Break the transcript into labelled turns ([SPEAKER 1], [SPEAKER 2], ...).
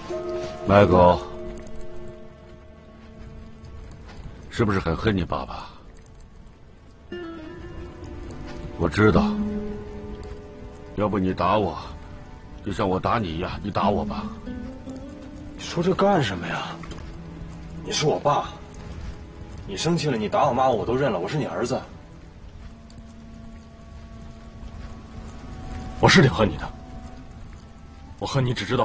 [SPEAKER 1] 麦狗，是不是很恨你爸爸？我知道。要不你打我，就像我打你一样，你打我吧。
[SPEAKER 2] 你说这干什么呀？你是我爸，你生气了，你打我骂我我都认了，我是你儿子。我是挺恨你的，我恨你只知道